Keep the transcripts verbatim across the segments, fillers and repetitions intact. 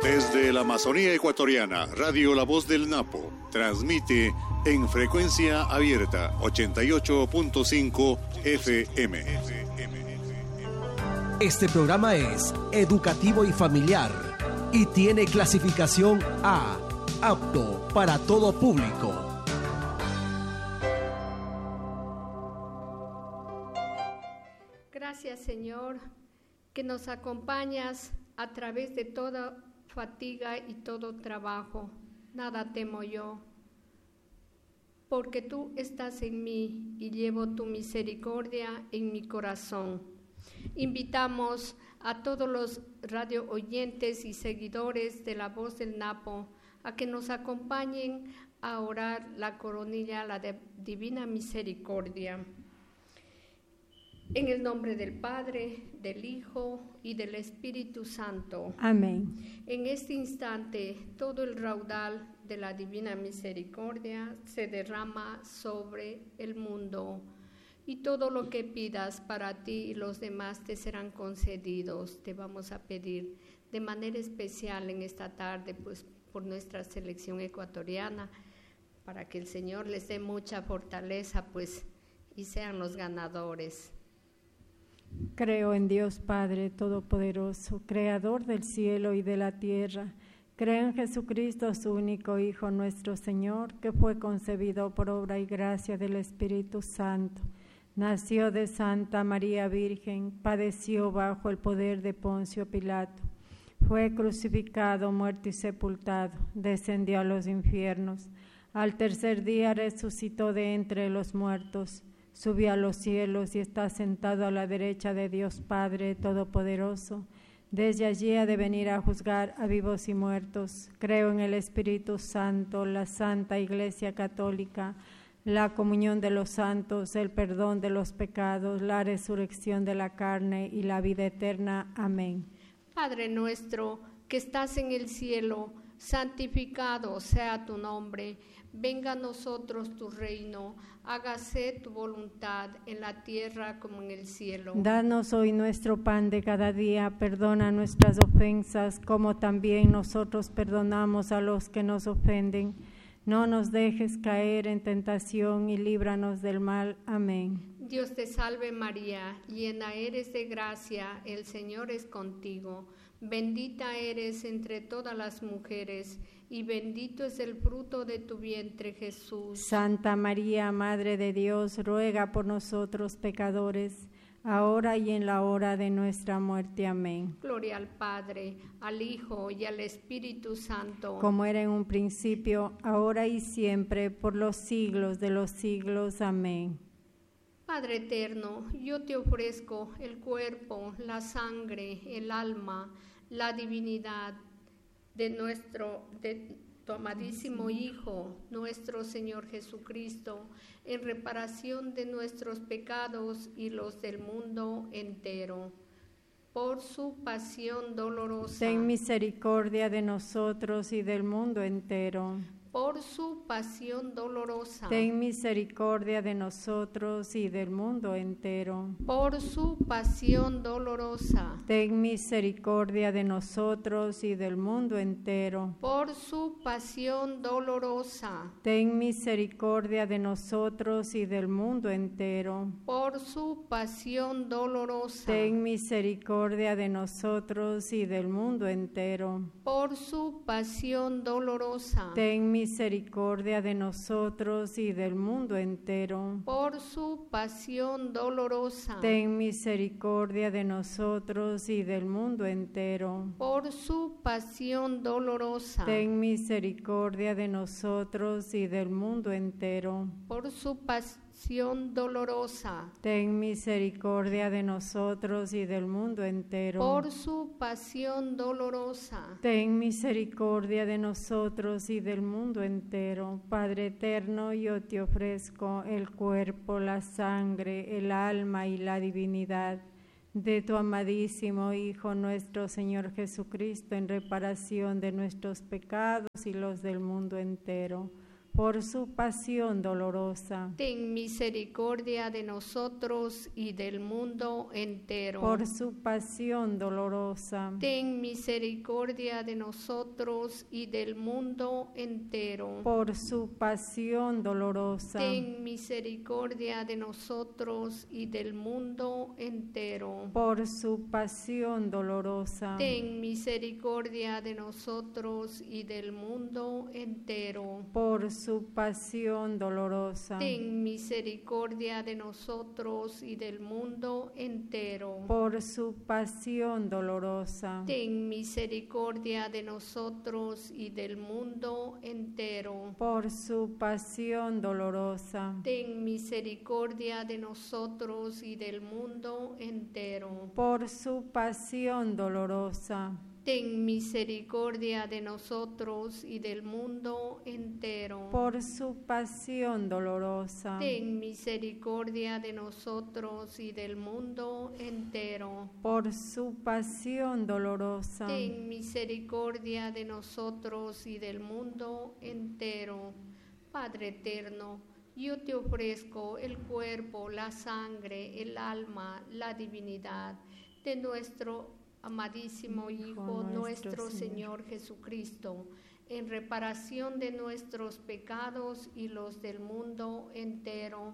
Desde la Amazonía ecuatoriana, Radio La Voz del Napo transmite en frecuencia abierta ochenta y ocho punto cinco F M. Este programa es educativo y familiar y tiene clasificación A, apto para todo público. Gracias, Señor, que nos acompañas a través de toda fatiga y todo trabajo. Nada temo yo, porque tú estás en mí y llevo tu misericordia en mi corazón. Invitamos a todos los radio oyentes y seguidores de La Voz del Napo a que nos acompañen a orar la coronilla, la de Divina Misericordia. En el nombre del Padre, del Hijo y del Espíritu Santo. Amén. En este instante, todo el raudal de la Divina Misericordia se derrama sobre el mundo, y todo lo que pidas para ti y los demás te serán concedidos. Te vamos a pedir de manera especial en esta tarde, pues por nuestra selección ecuatoriana, para que el Señor les dé mucha fortaleza, pues, y sean los ganadores. Creo en Dios Padre Todopoderoso, Creador del cielo y de la tierra. Creo en Jesucristo, su único Hijo, nuestro Señor, que fue concebido por obra y gracia del Espíritu Santo. Nació de Santa María Virgen, padeció bajo el poder de Poncio Pilato. Fue crucificado, muerto y sepultado, descendió a los infiernos. Al tercer día resucitó de entre los muertos. Subió a los cielos y está sentado a la derecha de Dios Padre Todopoderoso. Desde allí ha de venir a juzgar a vivos y muertos. Creo en el Espíritu Santo, la Santa Iglesia Católica, la comunión de los santos, el perdón de los pecados, la resurrección de la carne y la vida eterna. Amén. Padre nuestro, que estás en el cielo, santificado sea tu nombre. Venga a nosotros tu reino, hágase tu voluntad en la tierra como en el cielo. Danos hoy nuestro pan de cada día, perdona nuestras ofensas, como también nosotros perdonamos a los que nos ofenden. No nos dejes caer en tentación y líbranos del mal. Amén. Dios te salve María, llena eres de gracia, el Señor es contigo. Bendita eres entre todas las mujeres, y bendito es el fruto de tu vientre, Jesús. Santa María, Madre de Dios, ruega por nosotros pecadores, ahora y en la hora de nuestra muerte. Amén. Gloria al Padre, al Hijo y al Espíritu Santo. Como era en un principio, ahora y siempre, por los siglos de los siglos. Amén. Padre eterno, yo te ofrezco el cuerpo, la sangre, el alma, la divinidad de nuestro, de tu amadísimo Hijo, nuestro Señor Jesucristo, en reparación de nuestros pecados y los del mundo entero. Por su pasión dolorosa. Ten misericordia de nosotros y del mundo entero. Por su pasión dolorosa. Ten misericordia de nosotros y del mundo entero. Por su pasión dolorosa. Ten misericordia de nosotros y del mundo entero. Por su pasión dolorosa. Ten misericordia de nosotros y del mundo entero. Por su pasión dolorosa. Ten misericordia de nosotros y del mundo entero. Por su pasión dolorosa. Ten misericordia de nosotros y del mundo entero. Por su pasión dolorosa. Ten misericordia de nosotros y del mundo entero. Por su pasión dolorosa. Ten misericordia de nosotros y del mundo entero. Por su pasión dolorosa. Ten misericordia de nosotros y del mundo entero. Por su pasión dolorosa. Ten misericordia de nosotros y del mundo entero. Padre eterno, yo te ofrezco el cuerpo, la sangre, el alma y la divinidad de tu amadísimo Hijo, nuestro Señor Jesucristo, en reparación de nuestros pecados y los del mundo entero. por su pasión dolorosa. Ten misericordia de nosotros y del mundo entero. Por su pasión dolorosa. Ten misericordia de nosotros y del mundo entero. Por su pasión dolorosa. Ten misericordia de nosotros y del mundo entero. Por su pasión dolorosa. Ten misericordia de nosotros y del mundo entero. Por su pasión dolorosa. Ten misericordia de nosotros y del mundo entero. Por su pasión dolorosa. Ten misericordia de nosotros y del mundo entero. Por su pasión dolorosa. Ten misericordia de nosotros y del mundo entero. Por su pasión dolorosa. Ten misericordia de nosotros y del mundo entero. Por su pasión dolorosa. Ten misericordia de nosotros y del mundo entero. Por su pasión dolorosa. Ten misericordia de nosotros y del mundo entero. Padre eterno, yo te ofrezco el cuerpo, la sangre, el alma, la divinidad de nuestro amadísimo Hijo, nuestro Señor Jesucristo, en reparación de nuestros pecados y los del mundo entero,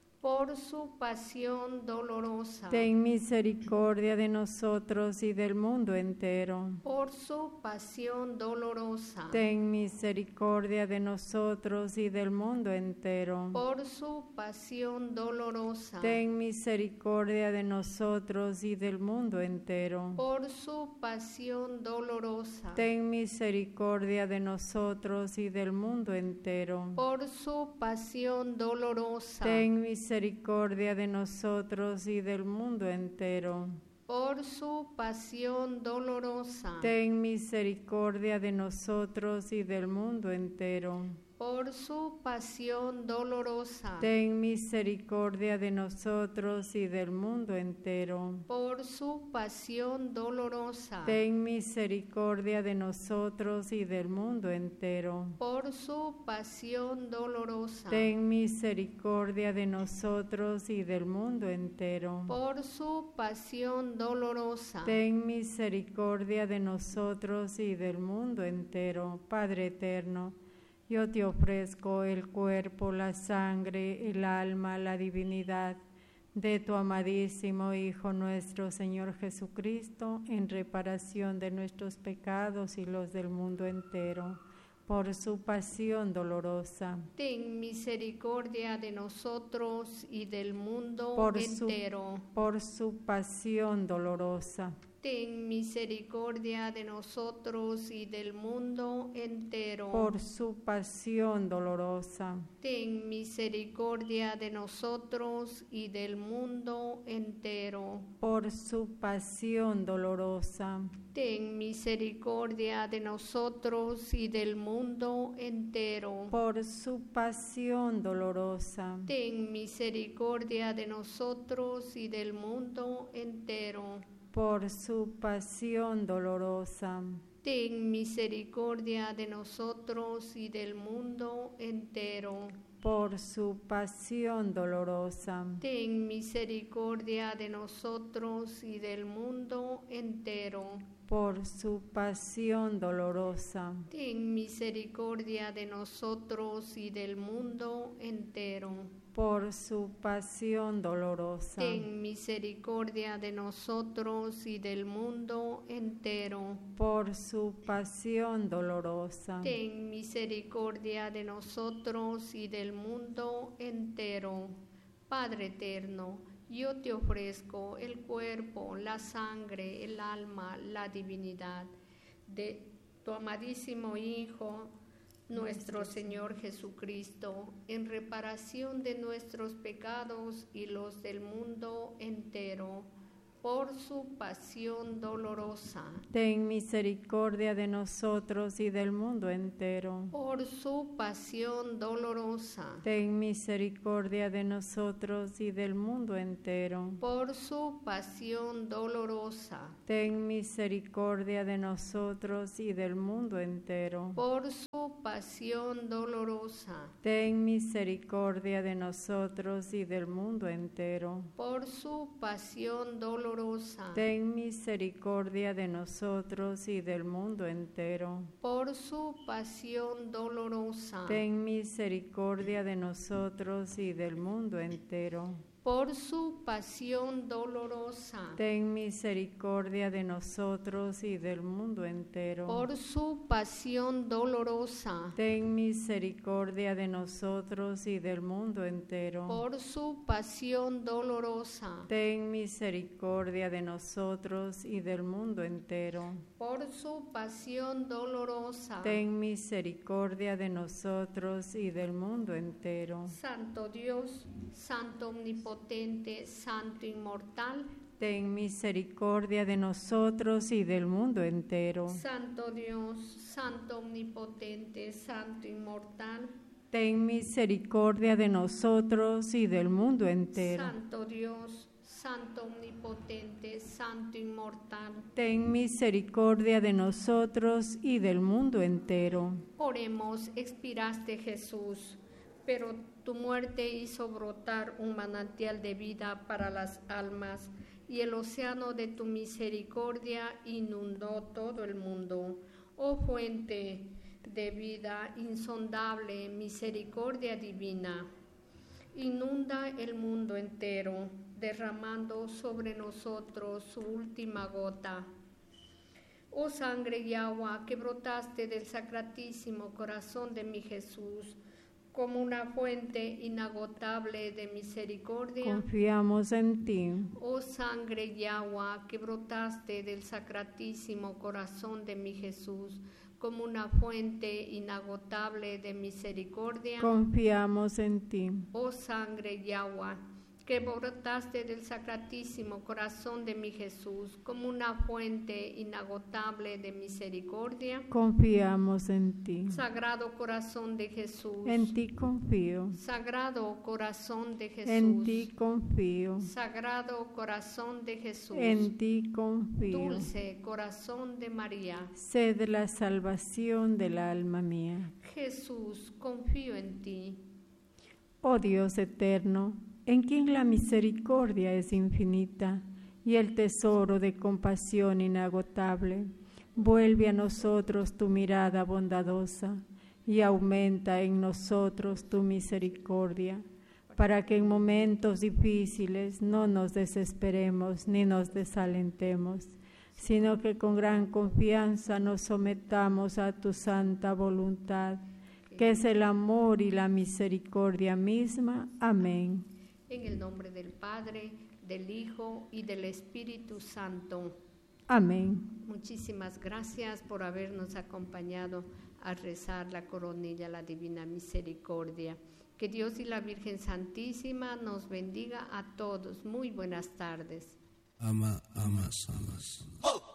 por su pasión dolorosa. Ten misericordia de nosotros y del mundo entero. Por su pasión dolorosa. Ten misericordia de nosotros y del mundo entero. Por su pasión dolorosa. Ten misericordia de nosotros y del mundo entero. Por su pasión dolorosa. Ten misericordia de nosotros y del mundo entero. Por su pasión dolorosa. Ten misericordia de nosotros y del mundo entero. Por su pasión dolorosa. Ten misericordia de nosotros y del mundo entero. Por su pasión dolorosa. Ten misericordia de nosotros y del mundo entero. Por su pasión dolorosa. Ten misericordia de nosotros y del mundo entero. Por su pasión dolorosa. Ten misericordia de nosotros y del mundo entero. Por su pasión dolorosa. Ten misericordia de nosotros y del mundo entero. Padre eterno, yo te ofrezco el cuerpo, la sangre, el alma, la divinidad de tu amadísimo Hijo nuestro Señor Jesucristo, en reparación de nuestros pecados y los del mundo entero, por su pasión dolorosa. Ten misericordia de nosotros y del mundo por entero. Su, por su pasión dolorosa. Ten misericordia de nosotros y del mundo entero. Por su pasión dolorosa. Ten misericordia de nosotros y del mundo entero. Por su pasión dolorosa. Ten misericordia de nosotros y del mundo entero. Por su pasión dolorosa. Ten misericordia de nosotros y del mundo entero. Por su pasión dolorosa. Ten misericordia de nosotros y del mundo entero. Por su pasión dolorosa. Ten misericordia de nosotros y del mundo entero. Por su pasión dolorosa. Ten misericordia de nosotros y del mundo entero. Por su pasión dolorosa. Ten misericordia de nosotros y del mundo entero. Por su pasión dolorosa. Ten misericordia de nosotros y del mundo entero. Padre eterno, yo te ofrezco el cuerpo, la sangre, el alma, la divinidad de tu amadísimo Hijo, nuestro Señor Jesucristo, en reparación de nuestros pecados y los del mundo entero, por su pasión dolorosa, ten misericordia de nosotros y del mundo entero. por su pasión dolorosa, Ten misericordia de nosotros y del mundo entero. por su pasión dolorosa, Ten misericordia de nosotros y del mundo entero. por su pasión dolorosa, Ten misericordia de nosotros y del mundo entero. por su pasión dolorosa, Ten misericordia de nosotros y del mundo entero. por su pasión dolorosa, Ten misericordia de nosotros y del mundo entero. por su pasión dolorosa, Ten misericordia de nosotros y del mundo entero. por su pasión dolorosa, Ten misericordia de nosotros y del mundo entero. por su pasión dolorosa, Ten misericordia de nosotros y del mundo entero. por su pasión dolorosa. Ten misericordia de nosotros y del mundo entero. Santo Dios, Santo omnipotente, Santo inmortal, Ten misericordia de nosotros y del mundo entero. Santo Dios, Santo omnipotente, Santo inmortal, Ten misericordia de nosotros y del mundo entero. Santo Dios, Santo omnipotente, Santo inmortal. Ten misericordia de nosotros y del mundo entero. Oremos, expiraste Jesús, pero tu muerte hizo brotar un manantial de vida para las almas, y el océano de tu misericordia inundó todo el mundo. Oh fuente de vida insondable, misericordia divina, inunda el mundo entero, derramando sobre nosotros su última gota. Oh sangre y agua que brotaste del sacratísimo corazón de mi Jesús, como una fuente inagotable de misericordia. Confiamos en ti. Oh sangre y agua que brotaste del sacratísimo corazón de mi Jesús, como una fuente inagotable de misericordia. Confiamos en ti. Oh sangre y agua que brotaste del sacratísimo corazón de mi Jesús, como una fuente inagotable de misericordia. Confiamos en ti. Sagrado corazón de Jesús. En ti confío. Sagrado corazón de Jesús. En ti confío. Sagrado corazón de Jesús. En ti confío. Dulce corazón de María. Sé de la salvación del alma mía. Jesús, confío en ti. Oh Dios eterno, en quien la misericordia es infinita y el tesoro de compasión inagotable, vuelve a nosotros tu mirada bondadosa y aumenta en nosotros tu misericordia, para que en momentos difíciles no nos desesperemos ni nos desalentemos, sino que con gran confianza nos sometamos a tu santa voluntad, que es el amor y la misericordia misma. Amén. En el nombre del Padre, del Hijo y del Espíritu Santo. Amén. Muchísimas gracias por habernos acompañado a rezar la coronilla, la Divina Misericordia. Que Dios y la Virgen Santísima nos bendiga a todos. Muy buenas tardes. Ama, amas, amas.